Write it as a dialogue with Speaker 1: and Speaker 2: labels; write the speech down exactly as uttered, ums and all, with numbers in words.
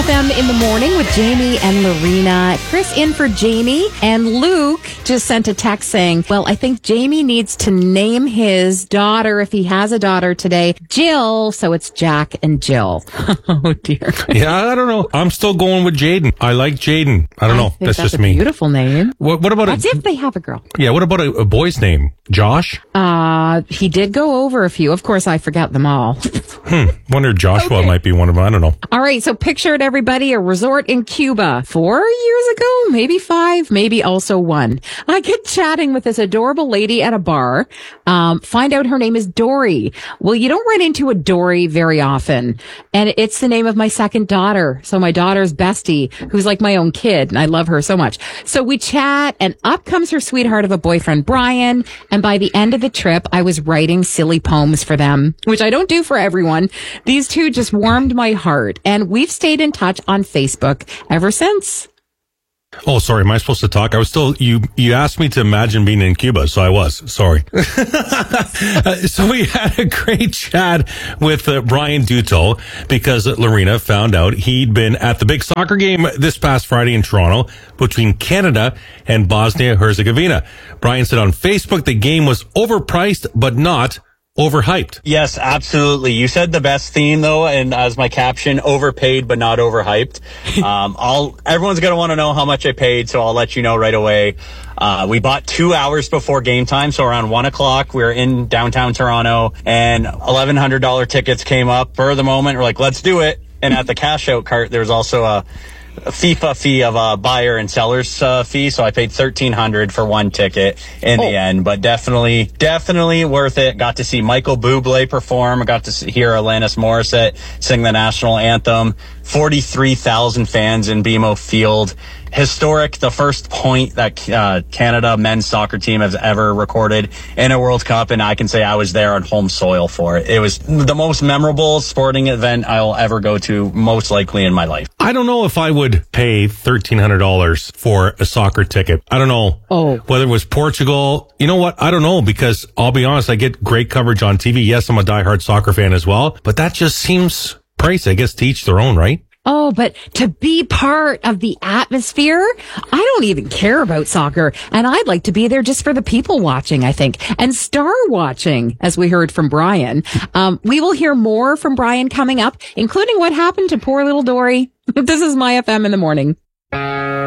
Speaker 1: F M in the morning with Jamie and Lorena. Chris in for Jamie, and Luke just sent a text saying, well, I think Jamie needs to name his daughter, if he has a daughter today, Jill, so it's Jack and Jill. Oh, dear.
Speaker 2: Yeah, I don't know. I'm still going with Jaden. I like Jaden. I don't
Speaker 1: I
Speaker 2: know.
Speaker 1: think
Speaker 2: That's,
Speaker 1: that's
Speaker 2: just
Speaker 1: a
Speaker 2: me.
Speaker 1: Beautiful name.
Speaker 2: What, what about
Speaker 1: That's
Speaker 2: a...
Speaker 1: if they have a girl.
Speaker 2: Yeah, what about a, a boy's name? Josh?
Speaker 1: Uh, he did go over a few. Of course, I forgot them all.
Speaker 2: Hmm. Wonder if Joshua
Speaker 1: Okay.
Speaker 2: might be one of them. I don't know.
Speaker 1: All right, so picture it, everybody, a resort in Cuba four years ago, maybe five, maybe also one. I get chatting with this adorable lady at a bar. Um, find out her name is Dory. Well, you don't run into a Dory very often. And it's the name of my second daughter. So my daughter's bestie, who's like my own kid, and I love her so much. So we chat, and up comes her sweetheart of a boyfriend, Brian. And by the end of the trip, I was writing silly poems for them, which I don't do for everyone. These two just warmed my heart, and we've stayed in touch on Facebook ever since.
Speaker 2: Oh, sorry. Am I supposed to talk? I was still, you, you asked me to imagine being in Cuba, so I was. Sorry. uh, so we had a great chat with uh, Brian Duto because uh, Lorena found out he'd been at the big soccer game this past Friday in Toronto between Canada and Bosnia-Herzegovina. Brian said on Facebook the game was overpriced, but not overhyped.
Speaker 3: Yes, absolutely. You said the best theme though, and as my caption, overpaid but not overhyped. Um, I'll everyone's gonna want to know how much I paid, so I'll let you know right away. Uh, we bought two hours before game time, so around one o'clock, we were in downtown Toronto, and eleven hundred dollars tickets came up. For the moment, we're like, let's do it. And at the cash out cart, there was also a a FIFA fee of a buyer and seller's uh, fee, so I paid thirteen hundred dollars for one ticket in
Speaker 1: Oh.
Speaker 3: the end, but definitely, definitely worth it. Got to see Michael Bublé perform. Got to see, hear Alanis Morissette sing the national anthem. forty-three thousand fans in B M O Field. Historic, the first point that uh, Canada men's soccer team has ever recorded in a World Cup, and I can say I was there on home soil for it. It was the most memorable sporting event I'll ever go to, most likely in my life.
Speaker 2: I don't know if I would pay thirteen hundred dollars for a soccer ticket. I don't know
Speaker 1: Oh.
Speaker 2: whether it was Portugal. You know what? I don't know, because I'll be honest, I get great coverage on T V. Yes, I'm a diehard soccer fan as well, but that just seems pricey. I guess to each their own, right?
Speaker 1: Oh, but to be part of the atmosphere, I don't even care about soccer. And I'd like to be there just for the people watching, I think, and star watching, as we heard from Brian. Um, we will hear more from Brian coming up, including what happened to poor little Dory. This is My F M in the morning.